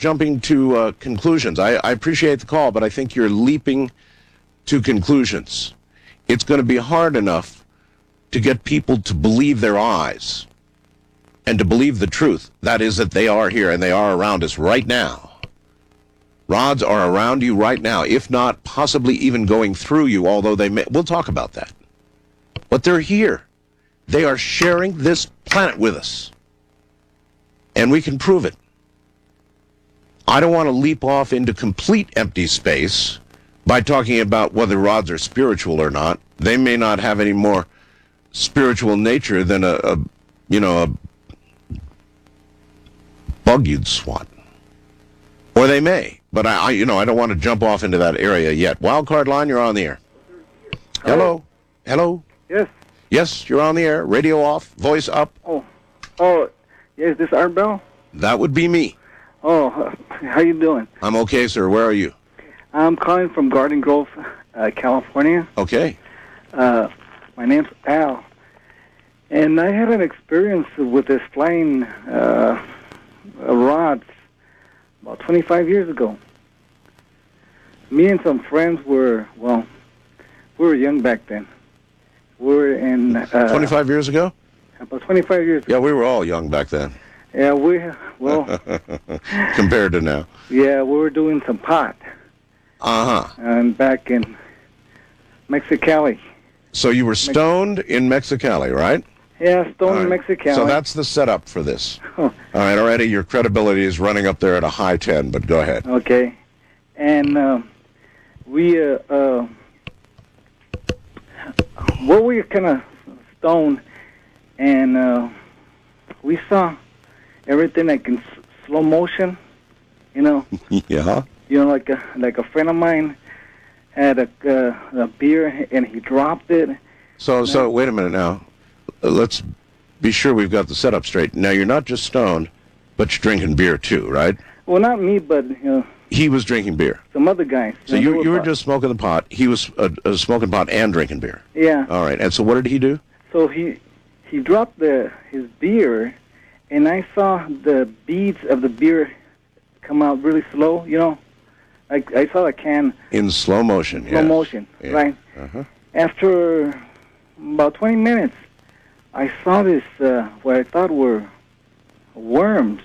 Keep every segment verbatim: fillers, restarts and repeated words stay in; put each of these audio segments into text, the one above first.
jumping to uh, conclusions. I, I appreciate the call, but I think you're leaping to conclusions. It's going to be hard enough to get people to believe their eyes and to believe the truth. That is that they are here and they are around us right now. Rods are around you right now, if not possibly even going through you, although they may. We'll talk about that. But they're here. They are sharing this planet with us. And we can prove it. I don't want to leap off into complete empty space by talking about whether rods are spiritual or not. They may not have any more spiritual nature than a, a you know, a bug you'd swat. Or they may. But, I, I, you know, I don't want to jump off into that area yet. Wildcard line, you're on the air. Hello? Hello? Yes. Yes, you're on the air. Radio off, voice up. Oh, oh, yeah, is this Art Bell? That would be me. Oh, uh, how you doing? I'm okay, sir. Where are you? I'm calling from Garden Grove, uh, California. Okay. Uh, my name's Al. And I had an experience with this flying uh, rods about twenty-five years ago. Me and some friends were, well, we were young back then. We were in... Uh, twenty-five years ago? About twenty-five years ago. Yeah, we were all young back then. Yeah, we, well... Compared to now. Yeah, we were doing some pot. Uh-huh. And back in Mexicali. So you were stoned in Mexicali, right? Yeah, stoned in right. Mexicali. So that's the setup for this. All right, already your credibility is running up there at a high ten, but go ahead. Okay. And uh, we, uh, uh, well, we were kind of stoned, and uh, we saw everything like in s- slow motion, you know. Yeah. You know, like a, like a friend of mine had a, uh, a beer, and he dropped it. So, so wait a minute now. Let's be sure we've got the setup straight. Now, you're not just stoned, but you're drinking beer too, right? Well, not me, but you know, he was drinking beer. Some other guys. So you, know, you you were pot. just smoking the pot. He was uh, uh, smoking pot and drinking beer. Yeah. All right. And so what did he do? So he he dropped the his beer, and I saw the beads of the beer come out really slow. You know, I I saw the can in slow motion. Slow yes. motion, yeah. right? Uh-huh. After about twenty minutes, I saw this uh, what I thought were worms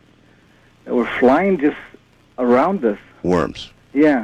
that were flying just around us. Worms. Yeah,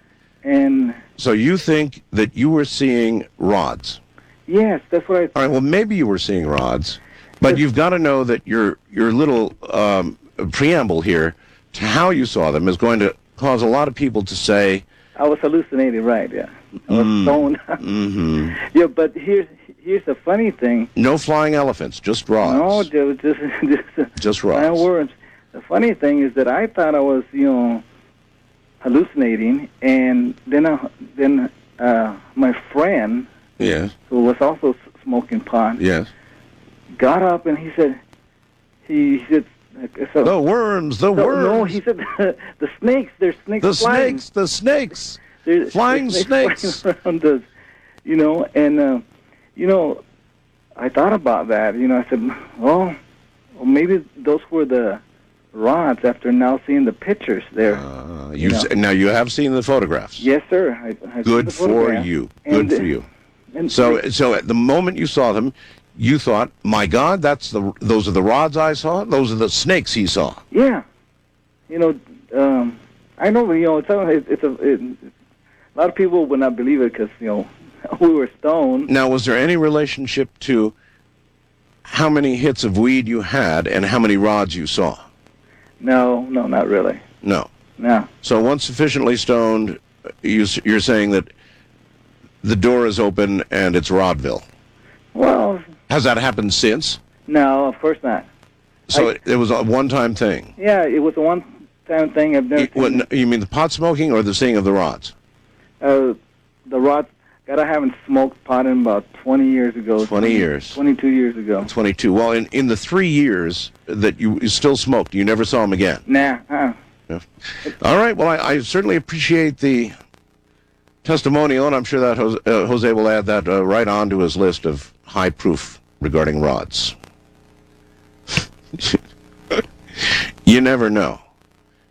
and so you think that you were seeing rods? Yes, that's what I. All right. Well, maybe you were seeing rods, but yes. You've got to know that your your little um, preamble here to how you saw them is going to cause a lot of people to say, I was hallucinating, right? Yeah, I was mm, stoned. mm-hmm. Yeah, but here's here's the funny thing. No flying elephants, just rods. No, there was just just, just rods. worms. The funny thing is that I thought I was, you know, hallucinating, and then uh, then uh, my friend, yes, who was also smoking pot, yes, got up and he said, he, he said, so, the worms, the no, worms. No, he said the snakes. There's snakes. The flying. snakes, the snakes, there's, flying there's snakes, snakes flying around us, you know, and uh, you know, I thought about that. You know, I said, well, well maybe those were the rods. After now seeing the pictures there. Uh, you you've know. Now you have seen the photographs. Yes, sir. I, I've Good seen the for you. Good and, for you. And so, they, so at the moment you saw them, you thought, "My God, that's the those are the rods I saw. Those are the snakes he saw." Yeah, you know, um, I know. You know, it's a, it's a, it, a lot of people would not believe it because you know we were stoned. Now, was there any relationship to how many hits of weed you had and how many rods you saw? No, no, not really. No. No. So once sufficiently stoned, you, you're saying that the door is open and it's Rodville. Well, has that happened since? No, of course not. So I, it, it was a one-time thing. Yeah, it was a one-time thing. I've never. You, what, you mean the pot smoking or the seeing of the rods? Uh, the rods. God, I haven't smoked pot in about twenty years ago. Twenty years. Twenty-two years ago. Twenty-two. Well, in in the three years that you, you still smoked, you never saw him again. Nah. Uh-uh. Yeah. All right. Well, I, I certainly appreciate the testimonial, and I'm sure that Jose, uh, Jose will add that uh, right on to his list of high proof regarding rods. You never know.